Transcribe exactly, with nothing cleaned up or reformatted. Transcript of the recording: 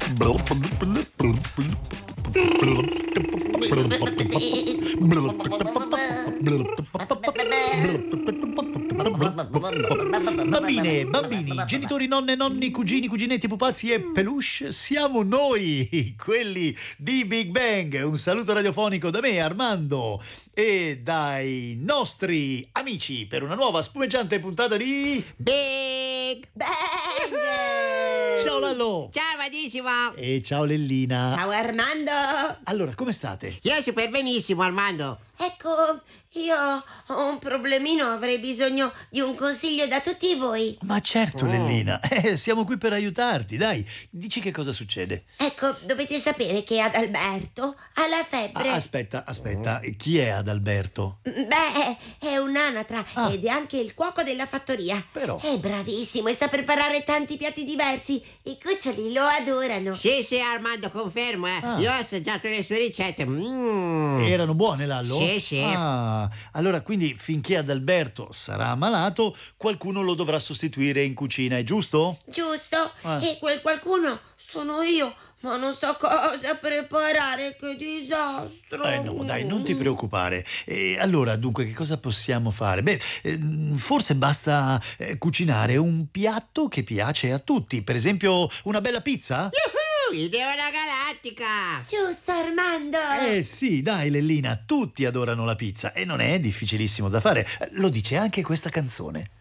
Bambine, bambini, genitori, nonne, nonni, cugini, cuginetti, pupazzi e peluche, siamo noi, quelli di Big Bang. Un saluto radiofonico da me, Armando, e dai nostri amici per una nuova spumeggiante puntata di Big Bang! Ciao Lallo! Ciao Armandissimo! E ciao Lellina! Ciao Armando! Allora, come state? Io super benissimo, Armando! Ecco, io ho un problemino, avrei bisogno di un consiglio da tutti voi. Ma certo, Oh. Lellina, eh, siamo qui per aiutarti, dai, dici che cosa succede. Ecco, dovete sapere che Adalberto ha la Ah, febbre. aspetta, aspetta, chi è Adalberto? Beh, è un'anatra Ah. ed è anche il cuoco della fattoria. Però. È bravissimo e sa preparare tanti piatti diversi. I cuccioli lo adorano. Sì, sì, Armando, confermo, eh! Ah. Io ho assaggiato le sue ricette. Mm. Erano buone, Lallo? Sì, sì. Ah, allora quindi finché Adalberto sarà ammalato, qualcuno lo dovrà sostituire in cucina, è giusto? Giusto? Ah. E quel qualcuno sono io. Ma non so cosa preparare, che disastro. Eh no, dai, non ti preoccupare. E allora, dunque, che cosa possiamo fare? Beh, ehm, forse basta eh, cucinare un piatto che piace a tutti. Per esempio, una bella pizza? Yuhu, Ideona galattica! Giusto, Armando. Eh sì, dai, Lellina, tutti adorano la pizza e non è difficilissimo da fare. Lo dice anche questa canzone.